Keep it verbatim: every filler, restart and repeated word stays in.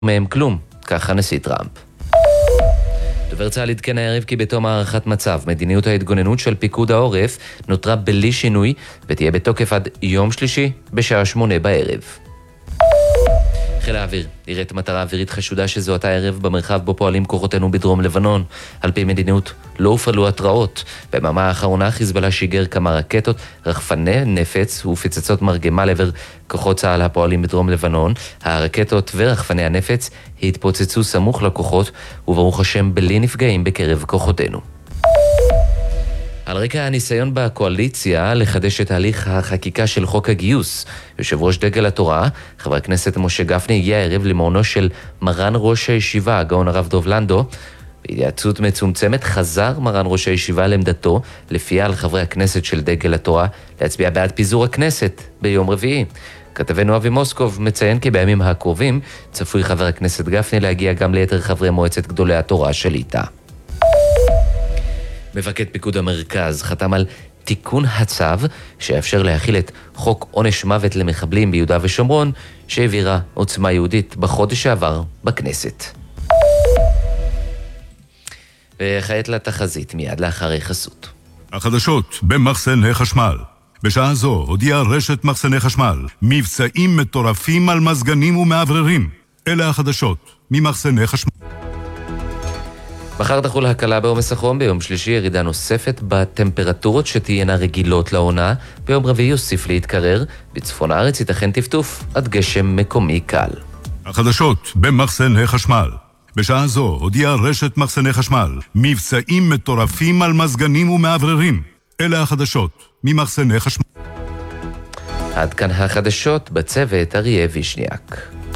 מהם כלום, כך הנשיא טראמפ. דובר צה"ל עדכן הערב כי בתום הערכת מצב, מדיניות ההתגוננות של פיקוד העורף נותרה בלי שינוי ותהיה בתוקף עד יום שלישי בשעה שמונה בערב. חיל האוויר נראית מטרה אווירית חשודה שזוהתה הערב במרחב בו פועלים כוחותינו בדרום לבנון. על פי מדיניות לא הופעלו התראות. ביממה האחרונה חיזבאללה שיגר כמה רקטות, רחפני נפץ ופצצות מרגמה לעבר כוחות צה"ל הפועלים בדרום לבנון. הרקטות ורחפני הנפץ התפוצצו סמוך לכוחות וברוך השם בלי נפגעים בקרב כוחותינו. על רקע הניסיון בקואליציה לחדש את הליך החקיקה של חוק הגיוס, יושב ראש דגל התורה, חבר הכנסת משה גפני, הגיע הערב למעונו של מרן ראש הישיבה, הגאון הרב דוב לנדו. בהתייעצות מצומצמת חזר מרן ראש הישיבה לעמדתו, לפיה על חברי הכנסת של דגל התורה להצביע בעד פיזור הכנסת ביום רביעי. כתבנו אבי מוסקוב מציין כי בימים הקרובים צפוי חבר הכנסת גפני להגיע גם ליתר חברי מועצת גדולי התורה של איתה. מפקד פיקוד המרכז חתם על תיקון הצו שיאפשר להכיל את חוק עונש מוות למחבלים ביהודה ושומרון שהעבירה עוצמה יהודית בחודש שעבר בכנסת. וכעת לתחזית מיד לאחרי חסות. החדשות במחסני חשמל. בשעה זו הודיעה רשת מחסני חשמל מבצעים מטורפים על מזגנים ומעבררים. אלה החדשות ממחסני חשמל. מחר תחול הקלה בעומס החום, ביום שלישי ירידה נוספת בטמפרטורות שתהיינה רגילות לעונה, ביום רביעי יוסיף להתקרר, בצפון הארץ ייתכן טפטוף עד גשם מקומי קל. החדשות במחסני חשמל. בשעה זו הודיעה רשת מחסני חשמל מבצעים מטורפים על מזגנים ומעבררים. אלה החדשות ממחסני חשמל. עד כאן החדשות בצוות אריה וישניאק.